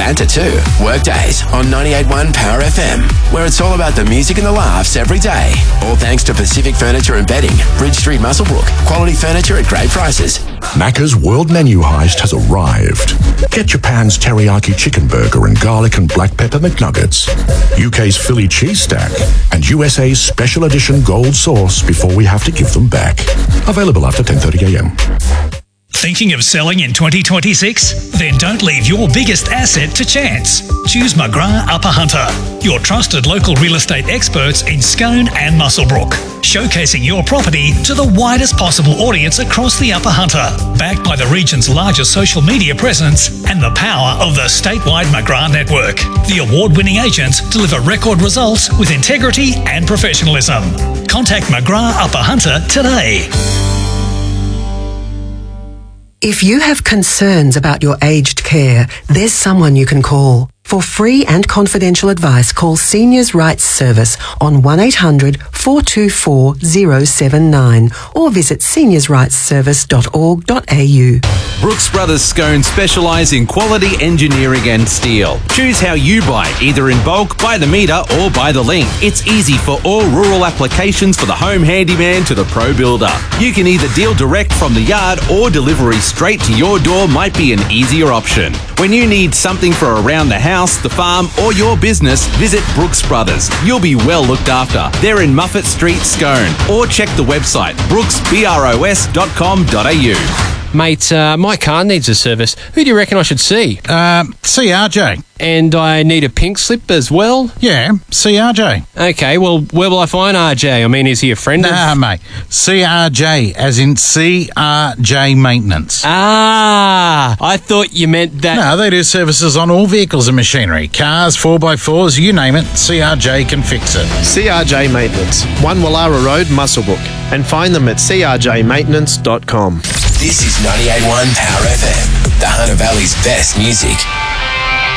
banter too. Workdays on 98.1 Power FM, where it's all about the music and the laughs every day. All thanks to Pacific Furniture and Bedding, Bridge Street, Muswellbrook. Quality furniture at great prices. Macca's World Menu Heist has arrived. Get Japan's teriyaki chicken burger and garlic and black pepper McNuggets, UK's Philly cheese stack, and USA's special edition gold sauce before we have to give them back. Available after 10:30 a.m. Thinking of selling in 2026? Then don't leave your biggest asset to chance. Choose McGrath Upper Hunter, your trusted local real estate experts in Scone and Muswellbrook, showcasing your property to the widest possible audience across the Upper Hunter, backed by the region's largest social media presence and the power of the statewide McGrath network. The award-winning agents deliver record results with integrity and professionalism. Contact McGrath Upper Hunter today. If you have concerns about your aged care, there's someone you can call. For free and confidential advice, call Seniors Rights Service on 1-800-424-079 or visit seniorsrightsservice.org.au. Brooks Brothers Scone specialise in quality engineering and steel. Choose how you buy, either in bulk, by the metre or by the link. It's easy for all rural applications, for the home handyman to the pro builder. You can either deal direct from the yard or delivery straight to your door might be an easier option. When you need something for around the house, the farm or your business, visit Brooks Brothers. You'll be well looked after. They're in Muffet Street, Scone. Or check the website brooksbros.com.au. Mate, my car needs a service. Who do you reckon I should see? See RJ. And I need a pink slip as well? Yeah, see RJ. Okay, well, where will I find RJ? I mean, is he a friend of... Nah, mate. CRJ, as in CRJ Maintenance. Ah, I thought you meant that... No, they do services on all vehicles and machinery. Cars, 4x4s, you name it, CRJ can fix it. CRJ Maintenance, 1 Wallara Road, Muswellbrook. And find them at crjmaintenance.com. This is 98.1 Power FM, the Hunter Valley's best music.